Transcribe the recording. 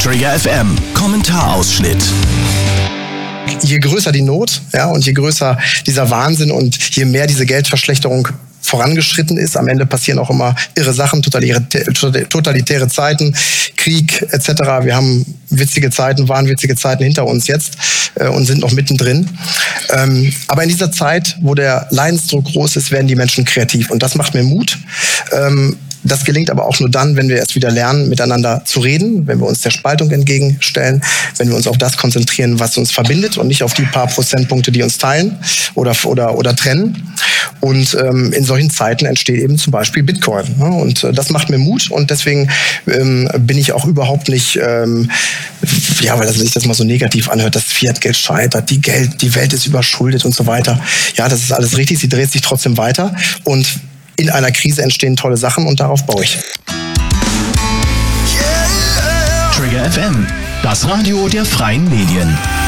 Trigger FM Kommentarausschnitt. Je größer die Not, ja, und je größer dieser Wahnsinn und je mehr diese Geldverschlechterung vorangeschritten ist, am Ende passieren auch immer irre Sachen, totalitäre Zeiten, Krieg etc. Wir haben waren witzige Zeiten hinter uns jetzt und sind noch mittendrin. Aber in dieser Zeit, wo der Leidensdruck groß ist, werden die Menschen kreativ und das macht mir Mut. Das gelingt aber auch nur dann, wenn wir erst wieder lernen, miteinander zu reden, wenn wir uns der Spaltung entgegenstellen, wenn wir uns auf das konzentrieren, was uns verbindet und nicht auf die paar Prozentpunkte, die uns teilen oder trennen. Und in solchen Zeiten entsteht eben zum Beispiel Bitcoin. Ne? Und das macht mir Mut und deswegen bin ich auch überhaupt nicht, weil sich das mal so negativ anhört, dass Fiat-Geld scheitert, die Welt ist überschuldet und so weiter. Ja, das ist alles richtig, sie dreht sich trotzdem weiter und in einer Krise entstehen tolle Sachen und darauf baue ich. Trigger FM, das Radio der freien Medien.